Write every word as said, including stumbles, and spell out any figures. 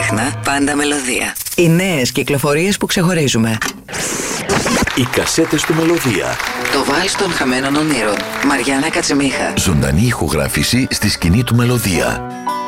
Περίτεχνα, πάντα μελωδία. Οι νέες κυκλοφορίες που ξεχωρίζουμε. Οι κασέτες του Μελωδία. Το βάλς των χαμένων ονείρων. Μαριάννα Κατσιμίχα. Ζωντανή ηχογράφηση στη σκηνή του Μελωδία.